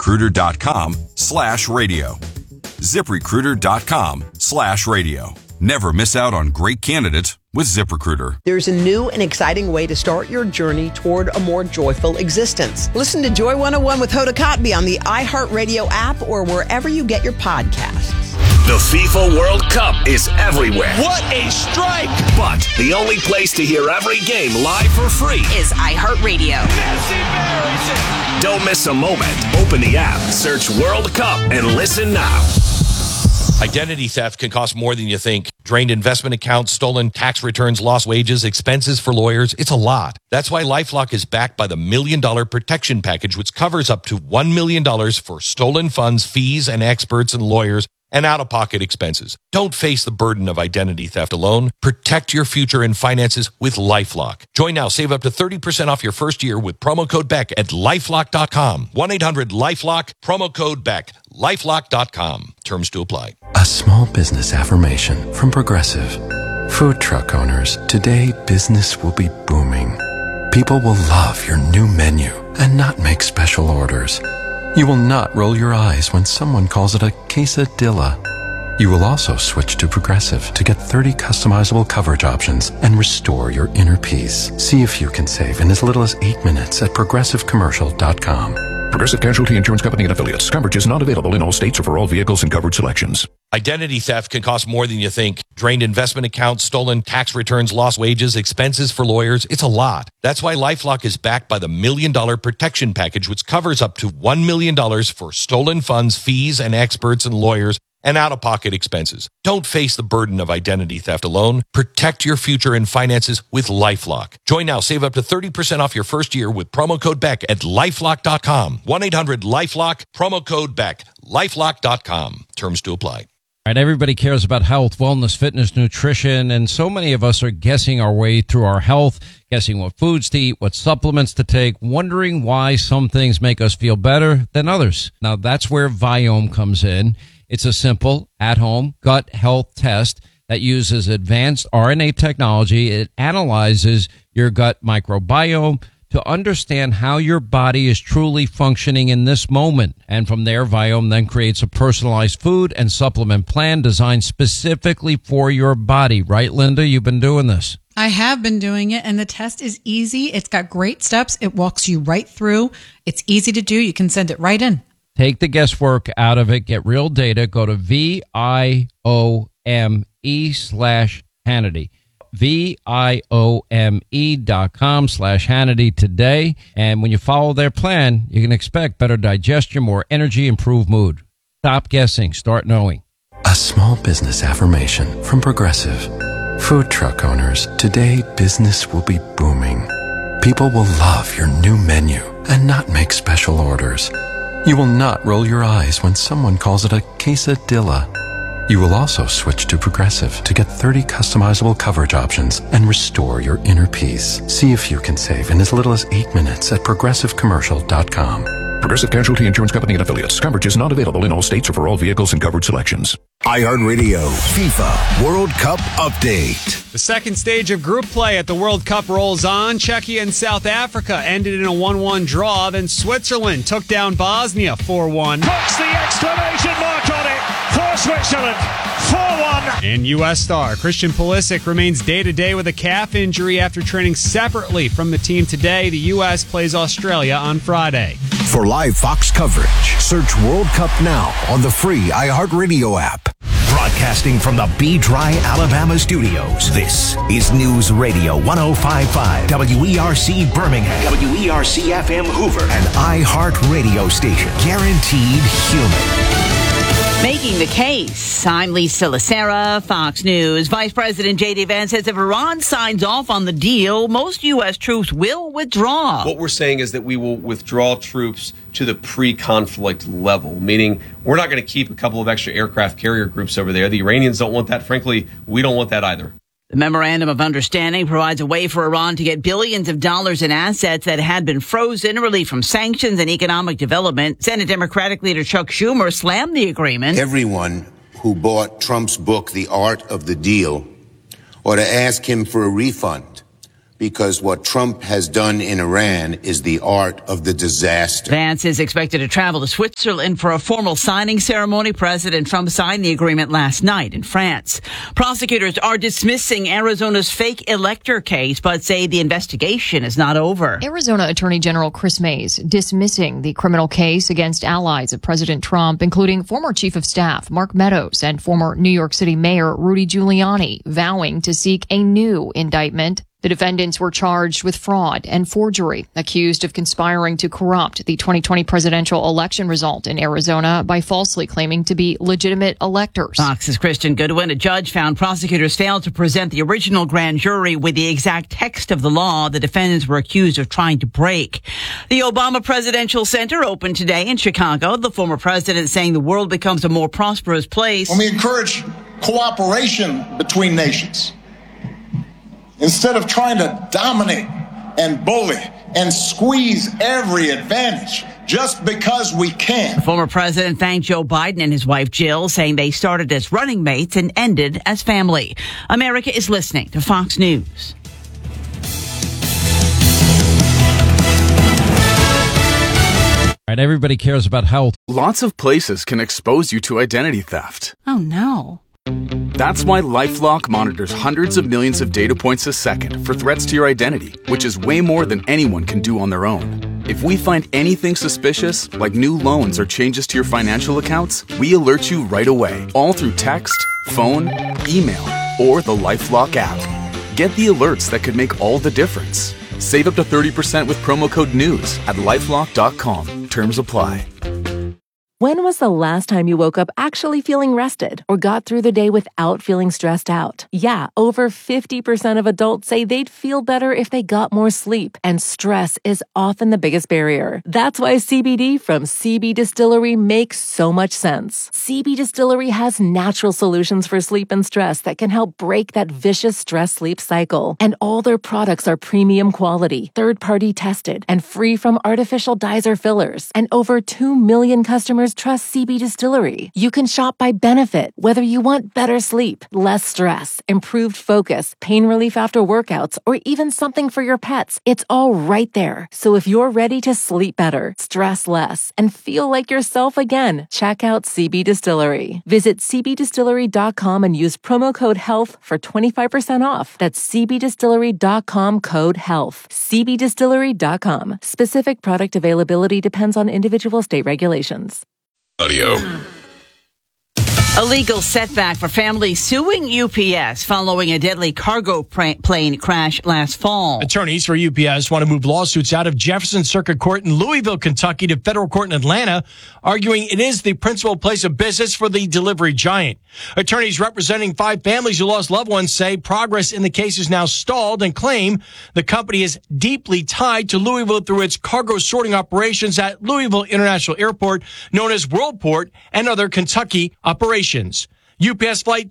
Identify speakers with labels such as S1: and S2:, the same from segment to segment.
S1: ZipRecruiter.com/radio. ZipRecruiter.com/radio. Never miss out on great candidates with ZipRecruiter.
S2: There's a new and exciting way to start your journey toward a more joyful existence. Listen to Joy 101 with Hoda Kotb on the iHeartRadio app or wherever you get your podcasts.
S3: The FIFA World Cup is everywhere.
S4: What a strike!
S3: But the only place to hear every game live for free
S5: is iHeartRadio.
S4: Messi buries it.
S3: Don't miss a moment. Open the app, search World Cup, and listen now.
S6: Identity theft can cost more than you think. Drained investment accounts, stolen tax returns, lost wages, expenses for lawyers. It's a lot. That's why LifeLock is backed by the $1 Million Protection Package, which covers up to $1 million for stolen funds, fees, and experts and lawyers, and out-of-pocket expenses. Don't face the burden of identity theft alone. Protect your future and finances with LifeLock. Join now. Save up to 30% off your first year with promo code BECK at LifeLock.com. 1-800-LifeLock, promo code BECK. LifeLock.com. Terms to apply.
S7: A small business affirmation from Progressive. Food truck owners, today business will be booming. People will love your new menu and not make special orders. You will not roll your eyes when someone calls it a quesadilla. You will also switch to Progressive to get 30 customizable coverage options and restore your inner peace. See if you can save in as little as 8 minutes at ProgressiveCommercial.com.
S8: Progressive Casualty Insurance Company and Affiliates. Coverage is not available in all states or for all vehicles and coverage selections.
S6: Identity theft can cost more than you think. Drained investment accounts, stolen tax returns, lost wages, expenses for lawyers. It's a lot. That's why LifeLock is backed by the $1 Million Protection Package, which covers up to $1 million for stolen funds, fees, and experts and lawyers, and out-of-pocket expenses. Don't face the burden of identity theft alone. Protect your future and finances with LifeLock. Join now. Save up to 30% off your first year with promo code BECK at LifeLock.com. 1-800-LifeLock, promo code BECK. LifeLock.com. Terms to apply.
S9: All right, everybody cares about health, wellness, fitness, nutrition, and so many of us are guessing our way through our health, guessing what foods to eat, what supplements to take, wondering why some things make us feel better than others. Now, that's where Viome comes in. It's a simple, at-home gut health test that uses advanced RNA technology. It analyzes your gut microbiome to understand how your body is truly functioning in this moment. And from there, Viome then creates a personalized food and supplement plan designed specifically for your body. Right, Linda? You've been doing this.
S10: I have been doing it, and the test is easy. It's got great steps. It walks you right through. It's easy to do. You can send it right in.
S9: Take the guesswork out of it. Get real data. Go to VIOME/Hannity. VIOME.com/Hannity today. And when you follow their plan, you can expect better digestion, more energy, improved mood. Stop guessing. Start knowing.
S7: A small business affirmation from Progressive. Food truck owners, today business will be booming. People will love your new menu and not make special orders. You will not roll your eyes when someone calls it a quesadilla. You will also switch to Progressive to get 30 customizable coverage options and restore your inner peace. See if you can save in as little as 8 minutes at ProgressiveCommercial.com.
S8: Progressive Casualty Insurance Company and Affiliates. Coverage is not available in all states or for all vehicles and coverage selections.
S3: iHeartRadio FIFA World Cup Update.
S11: The second stage of group play at the World Cup rolls on. Czechia and South Africa ended in a 1-1 draw. Then Switzerland took down Bosnia 4-1.
S4: Puts the exclamation mark on it for Switzerland. 4-1.
S11: And U.S. star Christian Pulisic remains day-to-day with a calf injury after training separately from the team today. The U.S. plays Australia on Friday.
S3: For live Fox coverage, search World Cup now on the free iHeartRadio app. Broadcasting from the B-Dry, Alabama studios, this is News Radio 105.5, WERC Birmingham, WERC-FM Hoover, and iHeartRadio station. Guaranteed human.
S5: Making the case. I'm Lisa Lacera, Fox News. Vice President J.D. Vance says if Iran signs off on the deal, most U.S. troops will withdraw.
S12: What we're saying is that we will withdraw troops to the pre-conflict level, meaning we're not going to keep a couple of extra aircraft carrier groups over there. The Iranians don't want that. Frankly, we don't want that either.
S5: The Memorandum of Understanding provides a way for Iran to get billions of dollars in assets that had been frozen, relief from sanctions and economic development. Senate Democratic leader Chuck Schumer slammed the agreement.
S13: Everyone who bought Trump's book, The Art of the Deal, ought to ask him for a refund because what Trump has done in Iran is the art of the disaster.
S5: Vance is expected to travel to Switzerland for a formal signing ceremony. President Trump signed the agreement last night in France. Prosecutors are dismissing Arizona's fake elector case, but say the investigation is not over.
S14: Arizona Attorney General Chris Mays dismissing the criminal case against allies of President Trump, including former Chief of Staff Mark Meadows and former New York City Mayor Rudy Giuliani, vowing to seek a new indictment. The defendants were charged with fraud and forgery, accused of conspiring to corrupt the 2020 presidential election result in Arizona by falsely claiming to be legitimate electors.
S5: Fox's Christian Goodwin, a judge, found prosecutors failed to present the original grand jury with the exact text of the law the defendants were accused of trying to break. The Obama Presidential Center opened today in Chicago. The former president saying the world becomes a more prosperous place.
S15: When we encourage cooperation between nations, instead of trying to dominate and bully and squeeze every advantage just because we can.
S5: The former president thanked Joe Biden and his wife Jill, saying they started as running mates and ended as family. America is listening to Fox News.
S9: All right, everybody cares about health.
S16: Lots of places can expose you to identity theft.
S5: Oh, no.
S16: That's why LifeLock monitors hundreds of millions of data points a second for threats to your identity, which is way more than anyone can do on their own. If we find anything suspicious, like new loans or changes to your financial accounts, we alert you right away, all through text, phone, email, or the LifeLock app. Get the alerts that could make all the difference. Save up to 30% with promo code NEWS at LifeLock.com. Terms apply.
S17: When was the last time you woke up actually feeling rested or got through the day without feeling stressed out? Yeah, over 50% of adults say they'd feel better if they got more sleep, and stress is often the biggest barrier. That's why CBD from CB Distillery makes so much sense. CB Distillery has natural solutions for sleep and stress that can help break that vicious stress-sleep cycle. And all their products are premium quality, third-party tested, and free from artificial dyes or fillers. And over 2 million customers trust CB Distillery. You can shop by benefit, whether you want better sleep, less stress, improved focus, pain relief after workouts, or even something for your pets. It's all right there. So if you're ready to sleep better, stress less, and feel like yourself again, check out CB Distillery. Visit cbdistillery.com and use promo code HEALTH for 25% off. That's cbdistillery.com code HEALTH. cbdistillery.com. Specific product availability depends on individual state regulations.
S8: Audio.
S5: A legal setback for families suing UPS following a deadly cargo plane crash last fall.
S18: Attorneys for UPS want to move lawsuits out of Jefferson Circuit Court in Louisville, Kentucky to federal court in Atlanta, arguing it is the principal place of business for the delivery giant. Attorneys representing 5 families who lost loved ones say progress in the case is now stalled and claim the company is deeply tied to Louisville through its cargo sorting operations at Louisville International Airport, known as Worldport, and other Kentucky operations. UPS Flight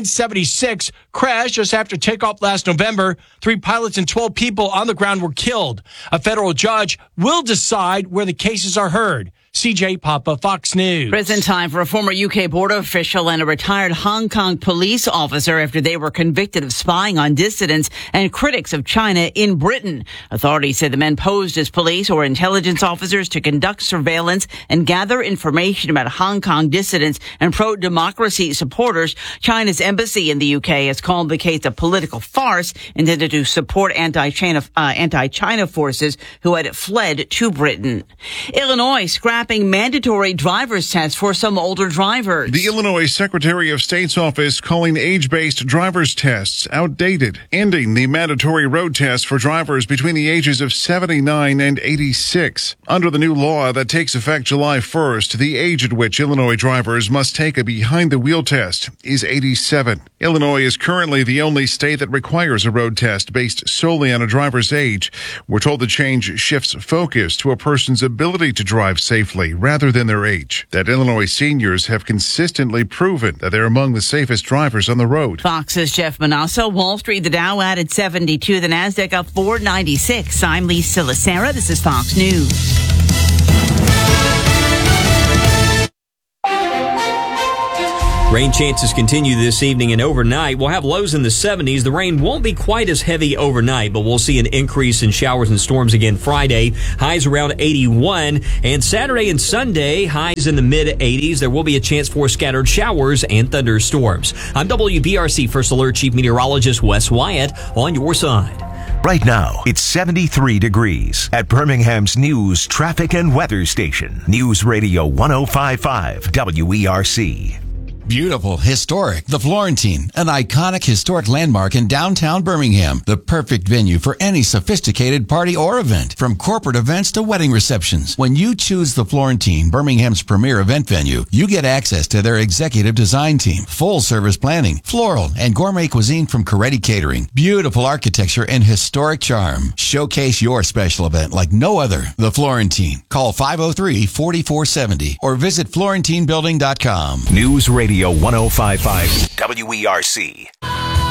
S18: 2976 crashed just after takeoff last November. 3 pilots and 12 people on the ground were killed. A federal judge will decide where the cases are heard. CJ Papa, Fox News.
S5: Prison time for a former UK border official and a retired Hong Kong police officer after they were convicted of spying on dissidents and critics of China in Britain. Authorities said the men posed as police or intelligence officers to conduct surveillance and gather information about Hong Kong dissidents and pro-democracy supporters. China's embassy in the UK has called the case a political farce intended to support anti-China forces who had fled to Britain. Illinois scrapping mandatory driver's tests for some older drivers.
S19: The Illinois Secretary of State's office calling age-based driver's tests outdated, ending the mandatory road test for drivers between the ages of 79 and 86. Under the new law that takes effect July 1st, the age at which Illinois drivers must take a behind-the-wheel test is 87. Illinois is currently the only state that requires a road test based solely on a driver's age. We're told the change shifts focus to a person's ability to drive safely rather than their age. That Illinois seniors have consistently proven that they're among the safest drivers on the road.
S5: Fox's Jeff Manasso. Wall Street, the Dow added 72, the Nasdaq up 496. I'm Lisa Lacera. This is Fox News.
S20: Rain chances continue this evening and overnight. We'll have lows in the 70s. The rain won't be quite as heavy overnight, but we'll see an increase in showers and storms again Friday. Highs around 81. And Saturday and Sunday, highs in the mid-80s. There will be a chance for scattered showers and thunderstorms. I'm WBRC First Alert Chief Meteorologist Wes Wyatt on your side.
S3: Right now, it's 73 degrees at Birmingham's News, Traffic, and Weather Station. News Radio 105.5 WERC.
S21: Beautiful, historic. The Florentine, an iconic historic landmark in downtown Birmingham. The perfect venue for any sophisticated party or event, from corporate events to wedding receptions. When you choose the Florentine, Birmingham's premier event venue, you get access to their executive design team, full service planning, floral and gourmet cuisine from Coretti Catering, beautiful architecture and historic charm. Showcase your special event like no other. The Florentine. Call 503-4470 or visit FlorentineBuilding.com.
S3: News Radio 105.5 WERC.